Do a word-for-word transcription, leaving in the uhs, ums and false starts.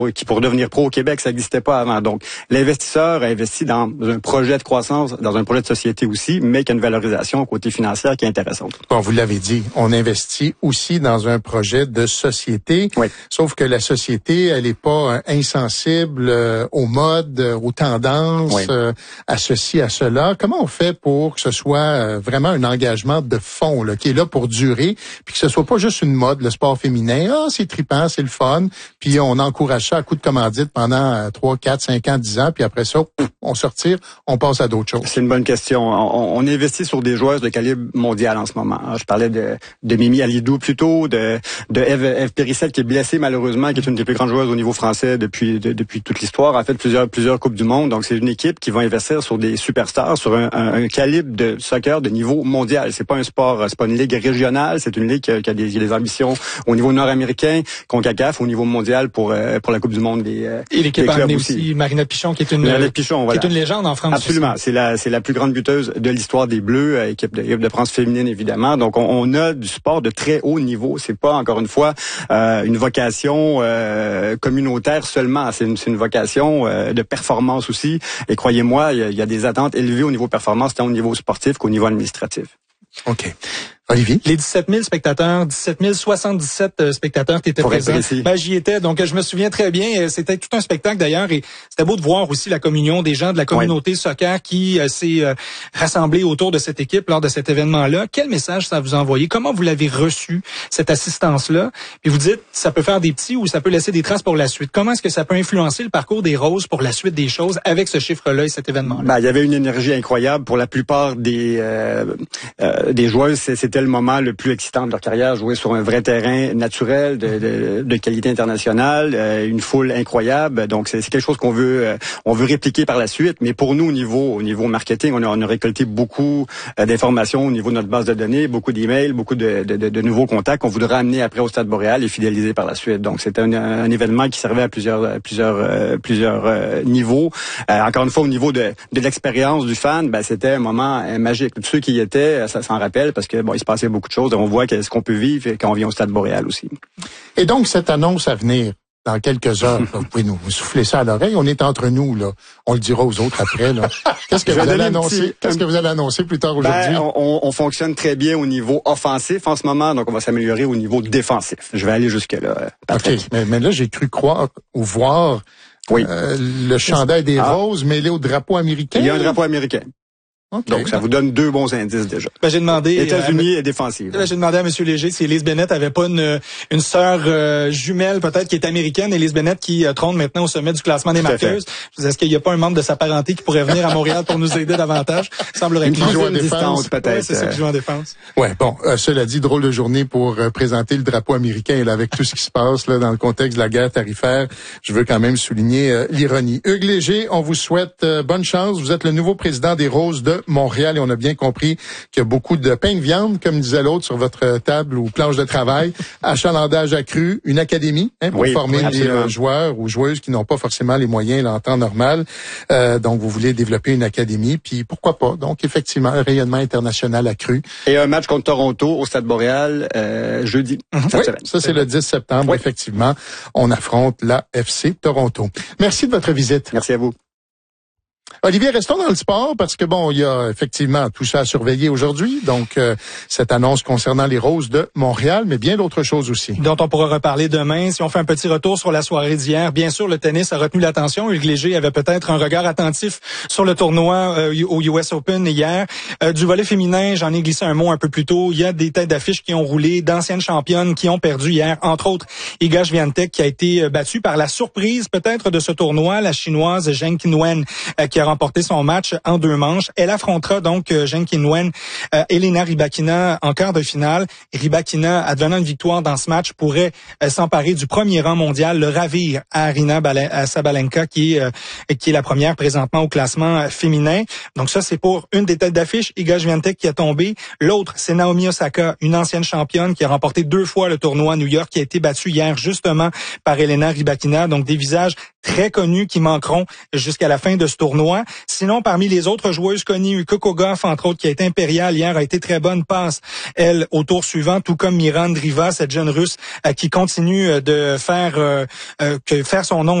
qui pour devenir pro au Québec, ça n'existait pas avant. Donc, l'investisseur a investi dans un projet de croissance, dans un projet de société aussi, mais qui a une valorisation côté financière qui est intéressante. Bon, vous l'avez dit, on investit aussi dans un projet de société, oui. Sauf que la société, elle n'est pas euh, insensible euh, aux modes, euh, aux tendances oui. euh, associées à cela. Comment on fait pour que ce soit euh, vraiment un engagement de fond, là, qui est là pour durer, puis que ce soit pas juste une mode, le sport féminin, ah, c'est trippant, c'est le fun, puis on encourage ça à coup de commandite pendant trois, quatre, cinq ans, dix ans, puis après ça, on sortir, on passe à d'autres choses. C'est une bonne question. On, on investit sur des joueuses de calibre mondial en ce moment. Je parlais de, de Mimi Alidou plutôt, de, de Eve, Eve Périssette qui est blessée malheureusement, qui est une des plus grandes joueuses au niveau français depuis de, depuis toute l'histoire. En fait, plusieurs plusieurs coupes du monde. Donc c'est une équipe qui va investir sur des superstars, sur un, un, un calibre de soccer de niveau mondial. C'est pas un sport, c'est pas une ligue régionale, c'est une ligue qui a, qui a, des, qui a des ambitions au niveau nord-américain, CONCACAF, au niveau mondial pour pour la Coupe du Monde. Des, Et l'équipe a amené aussi, aussi Marinette Pichon, qui est une, Pichon, qui voilà. est une légende en France. Absolument. Aussi. C'est la, c'est la plus grande buteuse de l'histoire des Bleus, euh, équipe, de, équipe de France féminine, évidemment. Donc, on, on a du sport de très haut niveau. C'est pas, encore une fois, euh, une vocation euh, communautaire seulement. C'est une, c'est une vocation euh, de performance aussi. Et croyez-moi, il y, a, il y a des attentes élevées au niveau performance, tant au niveau sportif qu'au niveau administratif. OK. Olivier? Les dix-sept mille spectateurs, dix-sept mille soixante-dix-sept euh, spectateurs qui étaient Pour présents. Ben, j'y étais, donc je me souviens très bien. C'était tout un spectacle d'ailleurs et c'était beau de voir aussi la communion des gens de la communauté oui. soccer qui euh, s'est euh, rassemblée autour de cette équipe lors de cet événement-là. Quel message ça vous a envoyé? Comment vous l'avez reçu, cette assistance-là? Puis vous dites, ça peut faire des petits ou ça peut laisser des traces pour la suite. Comment est-ce que ça peut influencer le parcours des Roses pour la suite des choses avec ce chiffre-là et cet événement-là? Ben, il y avait une énergie incroyable pour la plupart des euh, euh, des joueuses. C'était le moment le plus excitant de leur carrière, jouer sur un vrai terrain naturel de, de, de qualité internationale, euh, une foule incroyable. Donc c'est, c'est quelque chose qu'on veut euh, on veut répliquer par la suite. Mais pour nous, au niveau au niveau marketing, on a, on a récolté beaucoup euh, d'informations au niveau de notre base de données, beaucoup d'emails, beaucoup de, de, de, de nouveaux contacts qu'on voudra amener après au Stade Boréal et fidéliser par la suite. Donc c'était un, un événement qui servait à plusieurs plusieurs euh, plusieurs euh, niveaux. Euh, encore une fois, au niveau de, de l'expérience du fan, ben c'était un moment euh, magique. Tous ceux qui y étaient, ça s'en rappelle parce que bon, il se passait beaucoup de choses. On voit qu'est-ce qu'on peut vivre quand on vient au Stade Boréal aussi. Et donc, cette annonce à venir, dans quelques heures, là, vous pouvez nous souffler ça à l'oreille. On est entre nous, là. On le dira aux autres après, là. Qu'est-ce que vous allez annoncer? Petit... Qu'est-ce que vous allez annoncer plus tard aujourd'hui? Ben, on, on fonctionne très bien au niveau offensif en ce moment, donc on va s'améliorer au niveau défensif. Je vais aller jusque-là, Patrick. OK. Mais, mais là, j'ai cru croire ou voir oui. euh, le chandail des ah. Roses mêlé au drapeau américain. Il y a un drapeau américain. Okay. Donc, ça vous donne deux bons indices déjà. Ben, j'ai demandé... États-Unis et défensive. Ben, j'ai demandé à M. Léger si Elise Bennett avait pas une, une sœur euh, jumelle, peut-être, qui est américaine. Elise Bennett qui euh, trône maintenant au sommet du classement des marqueuses. Je disais, est-ce qu'il n'y a pas un membre de sa parenté qui pourrait venir à Montréal pour nous aider davantage? Semblerait une qui joue en défense, peut-être. Ouais, c'est ça qui joue en défense. Ouais, bon, euh, cela dit, drôle de journée pour euh, présenter le drapeau américain, là, avec tout ce qui se passe là dans le contexte de la guerre tarifaire. Je veux quand même souligner euh, l'ironie. Hugues Léger, on vous souhaite euh, bonne chance. Vous êtes le nouveau président des Roses de Montréal et on a bien compris qu'il y a beaucoup de pain de viande, comme disait l'autre, sur votre table ou planche de travail, achalandage accru, une académie hein, pour oui, former oui, des euh, joueurs ou joueuses qui n'ont pas forcément les moyens là, en temps normal. Euh, donc, vous voulez développer une académie, puis pourquoi pas? Donc, effectivement, un rayonnement international accru. Et un match contre Toronto au Stade Boréal euh, jeudi. Mm-hmm. Oui, ça, c'est le dix septembre. Oui. Effectivement, on affronte la F C Toronto. Merci de votre visite. Merci à vous. Olivier, restons dans le sport parce que bon, il y a effectivement tout ça à surveiller aujourd'hui. Donc, euh, cette annonce concernant les Roses de Montréal, mais bien d'autres choses aussi. Dont on pourra reparler demain. Si on fait un petit retour sur la soirée d'hier, bien sûr, le tennis a retenu l'attention. Hugues Léger avait peut-être un regard attentif sur le tournoi euh, au U S Open hier. Euh, du volley féminin, j'en ai glissé un mot un peu plus tôt. Il y a des têtes d'affiche qui ont roulé, d'anciennes championnes qui ont perdu hier. Entre autres, Iga Swiatek qui a été battue par la surprise peut-être de ce tournoi, la chinoise Zheng Qinwen euh, qui a remporté son match en deux manches. Elle affrontera donc euh, Zheng Qinwen, euh, Elena Rybakina en quart de finale. Rybakina, advenant une victoire dans ce match, pourrait euh, s'emparer du premier rang mondial, le ravir à Arina Bale- Sabalenka, qui est, euh, qui est la première présentement au classement féminin. Donc ça, c'est pour une des têtes d'affiche, Iga Swiatek qui a tombé. L'autre, c'est Naomi Osaka, une ancienne championne qui a remporté deux fois le tournoi à New York, qui a été battue hier justement par Elena Rybakina. Donc des visages très connues qui manqueront jusqu'à la fin de ce tournoi. Sinon, parmi les autres joueuses connues, Coco Gauff, entre autres, qui a été impériale hier, a été très bonne, passe, elle, au tour suivant, tout comme Miran Driva, cette jeune Russe euh, qui continue de faire, euh, euh, que faire son nom